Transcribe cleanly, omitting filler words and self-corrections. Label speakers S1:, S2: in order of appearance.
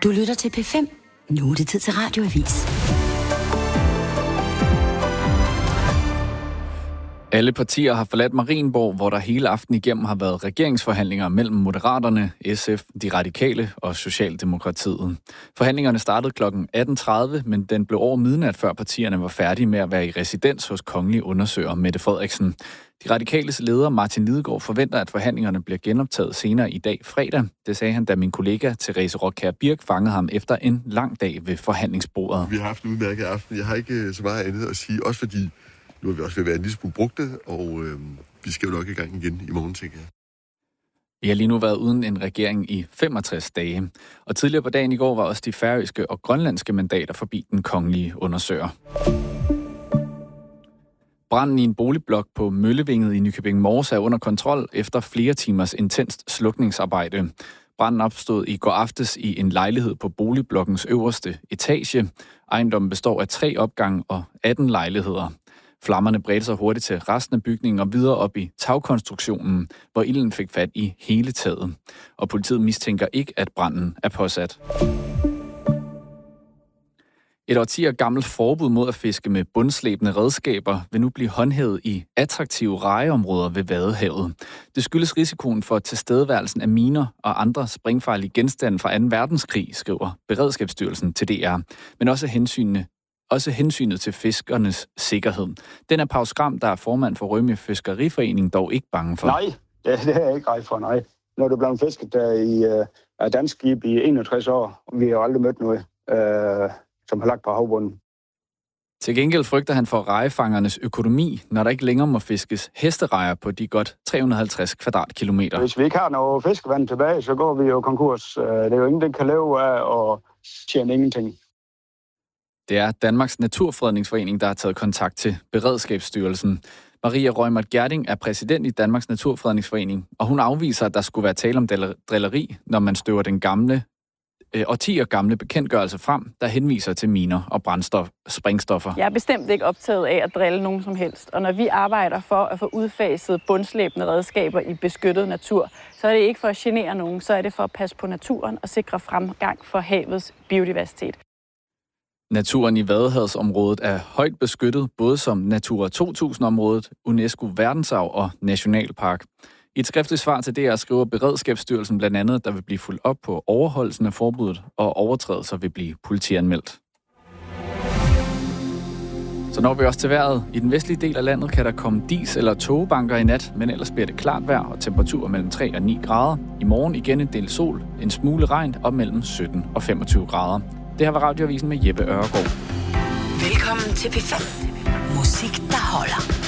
S1: Du lytter til P5. Nu er det tid til Radioavis.
S2: Alle partier har forladt Marienborg, hvor der hele aften igennem har været regeringsforhandlinger mellem Moderaterne, SF, De Radikale og Socialdemokratiet. Forhandlingerne startede kl. 18.30, men den blev over midnat, før partierne var færdige med at være i residens hos kongelig undersøger Mette Frederiksen. De Radikales leder Martin Lidegaard forventer, at forhandlingerne bliver genoptaget senere i dag fredag. Det sagde han, da min kollega Therese Rockjær Birk fangede ham efter en lang dag ved forhandlingsbordet.
S3: Vi har haft en udmærket aften. Jeg har ikke så meget andet at sige, også fordi nu er vi også ved at være en lille smule brugte, og vi skal jo nok i gang igen i morgen, tænker jeg.
S2: Vi har lige nu været uden en regering i 65 dage. Og tidligere på dagen i går var også de færøske og grønlandske mandater forbi den kongelige undersøger. Branden i en boligblok på Møllevinget i Nykøbing Mors er under kontrol efter flere timers intenst slukningsarbejde. Branden opstod i går aftes i en lejlighed på boligblokkens øverste etage. Ejendommen består af 3 opgange og 18 lejligheder. Flammerne bredte sig hurtigt til resten af bygningen og videre op i tagkonstruktionen, hvor ilden fik fat i hele taget. Og politiet mistænker ikke, at branden er påsat. Et årtier gammelt forbud mod at fiske med bundslæbende redskaber vil nu blive håndhævet i attraktive rejeområder ved Vadehavet. Det skyldes risikoen for tilstedeværelsen af miner og andre sprængfarlige genstande fra 2. verdenskrig, skriver Beredskabsstyrelsen til DR, men også hensynet til fiskernes sikkerhed. Den er Paus Gram, der er formand for Rømø Fiskeriforening, dog ikke bange for.
S4: Nej, det er jeg ikke rej for, nej. Når du er blevet fisket der af dansk skib i 61 år, og vi har aldrig mødt noget, som har lagt på havbunden.
S2: Til gengæld frygter han for rejefangernes økonomi, når der ikke længere må fiskes hesterejer på de godt 350 kvadratkilometer.
S4: Hvis vi ikke har noget fiskevand tilbage, så går vi jo konkurs. Det er jo ingen, der kan leve af og tjene ingenting.
S2: Det er Danmarks Naturfredningsforening, der har taget kontakt til Beredskabsstyrelsen. Maria Røgmert Gjerding er præsident i Danmarks Naturfredningsforening, og hun afviser, at der skulle være tale om drilleri, når man støver den årtier gamle bekendtgørelse frem, der henviser til miner og sprængstoffer.
S5: Jeg er bestemt ikke optaget af at drille nogen som helst, og når vi arbejder for at få udfaset bundslæbende redskaber i beskyttet natur, så er det ikke for at genere nogen, så er det for at passe på naturen og sikre fremgang for havets biodiversitet.
S2: Naturen i Vadehavsområdet er højt beskyttet, både som Natura 2000-området, UNESCO verdensarv og nationalpark. I et skriftligt svar til DR skriver Beredskabsstyrelsen blandt andet, at der vil blive fulgt op på overholdelsen af forbuddet, og overtrædelser vil blive politianmeldt. Så når vi også til vejret. I den vestlige del af landet kan der komme dis- eller tågebanker i nat, men ellers bliver det klart vejr og temperaturer mellem 3 og 9 grader. I morgen igen en del sol, en smule regn og mellem 17 og 25 grader. Det her var Radioavisen med Jeppe Øregaard.
S1: Velkommen til P5. Musik, der holder.